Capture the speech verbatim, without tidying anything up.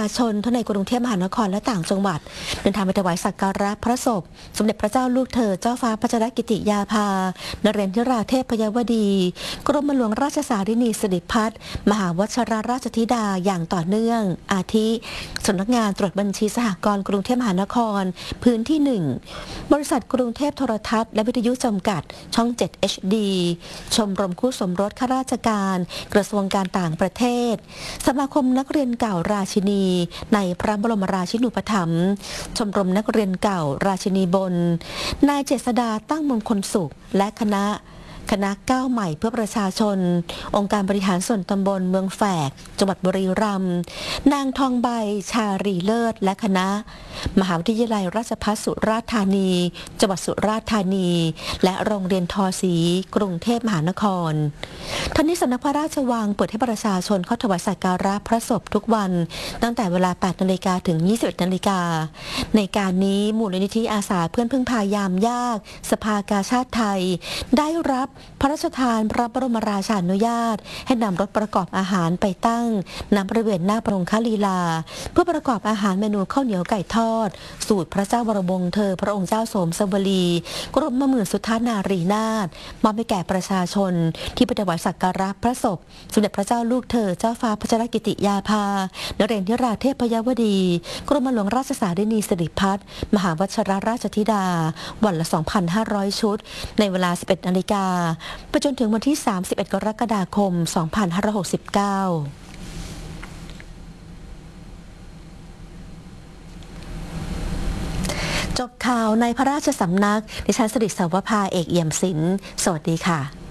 าชนทั้งในกรุงเทพมหานครและต่างจังหวัดเดินทางไปถวายสักการะพระศพสมเด็จพระเจ้าลูกเธอเจ้าฟ้าพัชรกิติยาภานเรนทราเทพยวดีกรมหลวงราชสารินีสิริพัฒน์มหาวชิรราชธิดาอย่างต่อเนื่องอาทิสำนักงานตรวจบัญชีสหกรณ์กรุงเทพมหานครพื้นที่หนึ่งบริษัทกรุงเทพโทรทัศน์และวิทยุจำกัดช่อง เจ็ด เอช ดี ชมรมคู่สมรสข้าราชการกระทรวงการต่างประเทศสมาคมนักเรียนเก่าราชินีในพระบรมราชินูปถัมภ์ชมรมนักเรียนเก่าราชินีบนนายเจษฎาตั้งมงคลสุขและคณะคณะก้าวใหม่เพื่อประชาชนองค์การบริหารส่วนตำบลเมืองแฝกจังหวัดบุรีรัมย์นางทองใบชารีเลิศและคณะมหาวิทยาลัยราชภัฏสุราษฎร์ธานีจังหวัดสุราษฎร์ธานีและโรงเรียนทอศรีกรุงเทพมหานครทั้งนี้สำนักพระราชวังเปิดให้ประชาชนเข้าถวายสักการะพระศพทุกวันตั้งแต่เวลา แปดนาฬิกา ถึง ยี่สิบเอ็ดนาฬิกาในการนี้มูลนิธิอาสาเพื่อนพึ่งพายามยากสภากาชาติไทยได้รับพระราชทานพระบรมราชานุญาตให้นำรถประกอบอาหารไปตั้งณบริเวณหน้าพระองค์ลีลาเพื่อประกอบอาหารเมนูข้าวเหนียวไก่ทอดสูตรพระเจ้าวรวงศ์เธอพระองค์เจ้าโสมสวลีกรมหมื่นสุทธานารีนาถมอบให้แก่ประชาชนที่ไปถวายสักการะพระศพสมเด็จพระเจ้าลูกเธอเจ้าฟ้าพัชรกิติยาภานเรนทราเทพยวดีกรมหลวงราชสารินีสิริพัฒน์มหาวชิรราชธิดาวันละ สองพันห้าร้อย ชุดในเวลา สิบเอ็ดนาฬิกาไปจนถึงวันที่ สามสิบเอ็ด กรกฎาคม สองพันห้าร้อยหกสิบเก้า จบข่าวในพระราชสำนักดิฉันสิริสาวภาเอกเอี่ยมศิลป์สวัสดีค่ะ